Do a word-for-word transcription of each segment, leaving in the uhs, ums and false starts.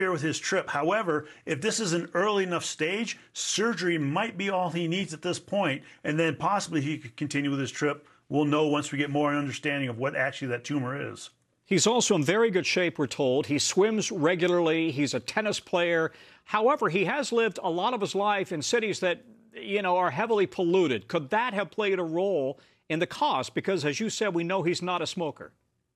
with his trip. However, if this is an early enough stage, surgery might be all he needs at this point, and then possibly he could continue with his trip. We'll know once we get more understanding of what actually that tumor is. He's also in very good shape, we're told. He swims regularly. He's a tennis player. However, he has lived a lot of his life in cities that, you know, are heavily polluted. Could that have played a role in the cost? Because, as you said, we know he's not a smoker.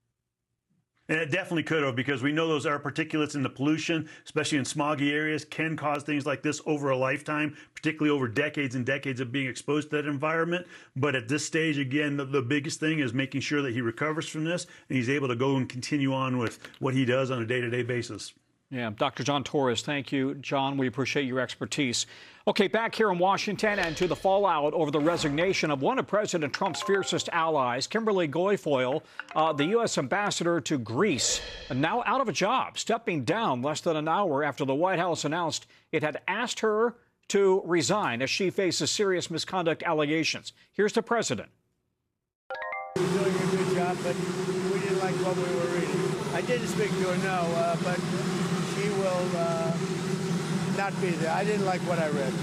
And it definitely could have, because we know those air particulates in the pollution, especially in smoggy areas, can cause things like this over a lifetime, particularly over decades and decades of being exposed to that environment. But at this stage, again, the, the biggest thing is making sure that he recovers from this and he's able to go and continue on with what he does on a day-to-day basis. Yeah, Doctor John Torres, thank you. John, we appreciate your expertise. Okay, back here in Washington and to the fallout over the resignation of one of President Trump's fiercest allies, Kimberly Guilfoyle, uh, the U S ambassador to Greece, now out of a job, stepping down less than an hour after the White House announced it had asked her to resign as she faces serious misconduct allegations. Here's the president. We're doing a good job, but we didn't like what we were reading. I didn't speak to her, no, uh, but she will uh, not be there. I didn't like what I read.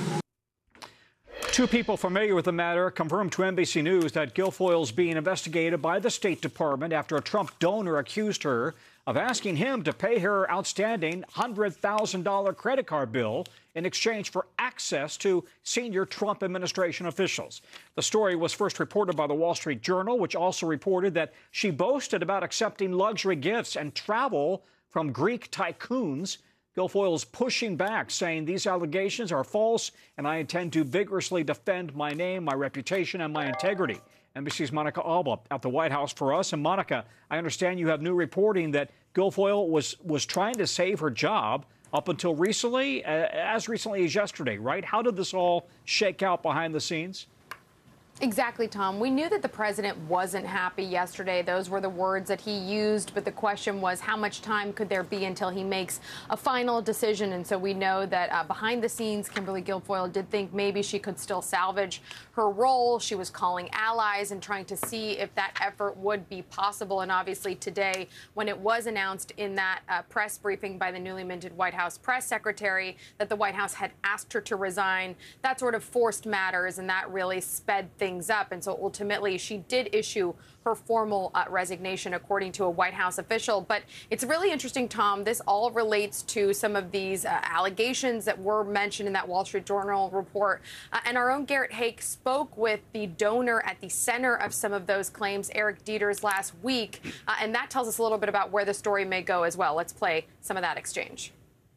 Two people familiar with the matter confirmed to N B C News that Guilfoyle is being investigated by the State Department after a Trump donor accused her of asking him to pay her outstanding one hundred thousand dollar credit card bill in exchange for access to senior Trump administration officials. The story was first reported by the Wall Street Journal, which also reported that she boasted about accepting luxury gifts and travel from Greek tycoons. Guilfoyle is pushing back, saying these allegations are false, and I intend to vigorously defend my name, my reputation, and my integrity. N B C's Monica Alba at the White House for us. And Monica, I understand you have new reporting that Guilfoyle was was trying to save her job up until recently, uh, as recently as yesterday, right? How did this all shake out behind the scenes? Exactly, Tom. We knew that the president wasn't happy yesterday. Those were the words that he used. But the question was, how much time could there be until he makes a final decision? And so we know that uh, behind the scenes, Kimberly Guilfoyle did think maybe she could still salvage her role. She was calling allies and trying to see if that effort would be possible. And obviously today, when it was announced in that uh, press briefing by the newly minted White House press secretary that the White House had asked her to resign, that sort of forced matters, and that really sped things up. And so ultimately, she did issue her formal uh, resignation, according to a White House official. But it's really interesting, Tom. This all relates to some of these uh, allegations that were mentioned in that Wall Street Journal report. Uh, and our own Garrett Haake spoke with the donor at the center of some of those claims, Eric Dieters, last week. Uh, and that tells us a little bit about where the story may go as well. Let's play some of that exchange.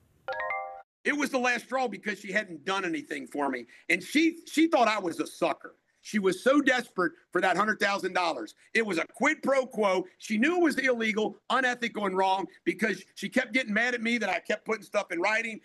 It was the last straw because she hadn't done anything for me. And she she thought I was a sucker. She was so desperate for that one hundred thousand dollars. It was a quid pro quo. She knew it was illegal, unethical, and wrong because she kept getting mad at me that I kept putting stuff in writing.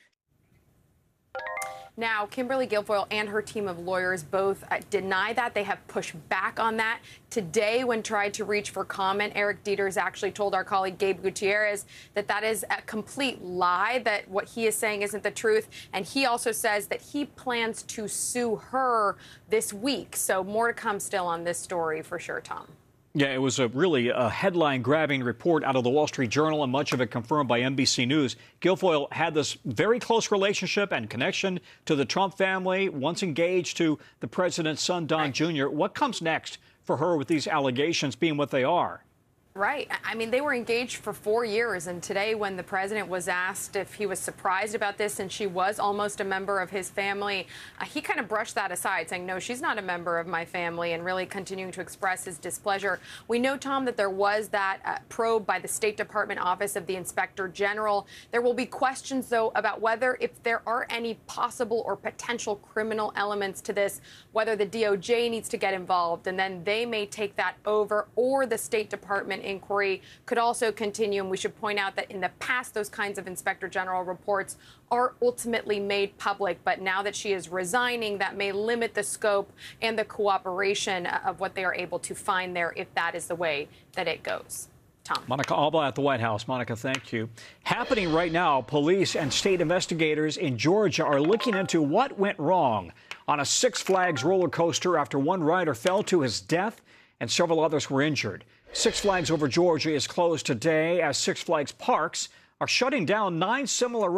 Now, Kimberly Guilfoyle and her team of lawyers both uh, deny that. They have pushed back on that. Today, when tried to reach for comment, Eric Dieters actually told our colleague Gabe Gutierrez that that is a complete lie, that what he is saying isn't the truth. And he also says that he plans to sue her this week. So more to come still on this story for sure, Tom. Yeah, it was a really a headline-grabbing report out of the Wall Street Journal, and much of it confirmed by N B C News. Guilfoyle had this very close relationship and connection to the Trump family, once engaged to the president's son, Don right. Junior What comes next for her with these allegations being what they are? Right. I mean, they were engaged for four years. And today, when the president was asked if he was surprised about this and she was almost a member of his family, uh, he kind of brushed that aside, saying, no, she's not a member of my family, and really continuing to express his displeasure. We know, Tom, that there was that uh, probe by the State Department Office of the Inspector General. There will be questions, though, about whether if there are any possible or potential criminal elements to this, whether the D O J needs to get involved, and then they may take that over, or the State Department inquiry could also continue. And we should point out that in the past, those kinds of Inspector General reports are ultimately made public. But now that she is resigning, that may limit the scope and the cooperation of what they are able to find there, if that is the way that it goes. Tom. Monica Alba at the White House. Monica, thank you. Happening right now, police and state investigators in Georgia are looking into what went wrong on a Six Flags roller coaster after one rider fell to his death and several others were injured. Six Flags Over Georgia is closed today as Six Flags parks are shutting down nine similar